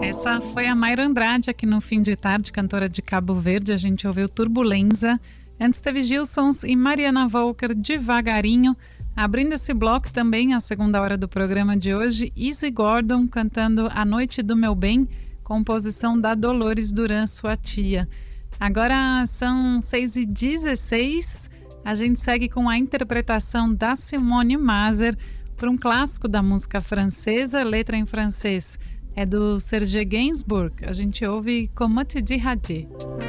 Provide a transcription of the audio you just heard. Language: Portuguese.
Essa foi a Mayra Andrade aqui no Fim de Tarde, cantora de Cabo Verde. A gente ouviu Turbulenza. Antes teve Gilsons e Mariana Volker, Devagarinho. Abrindo esse bloco também, a segunda hora do programa de hoje, Easy Gordon cantando A Noite do Meu Bem, composição da Dolores Duran, sua tia. Agora são 6h16, a gente segue com a interpretação da Simone Maser para um clássico da música francesa, letra em francês. É do Serge Gainsbourg. A gente ouve Comment tu dis Adieu.